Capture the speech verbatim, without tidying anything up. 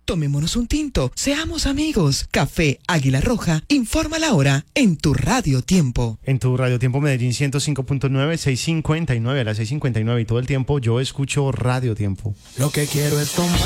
Tomémonos un tinto, seamos amigos. Café Águila Roja, informa la hora en tu Radio Tiempo. En tu Radio Tiempo Medellín ciento cinco punto nueve, seis cincuenta y nueve a las seis cincuenta y nueve y todo el tiempo yo escucho Radio Tiempo. Lo que quiero es tomar.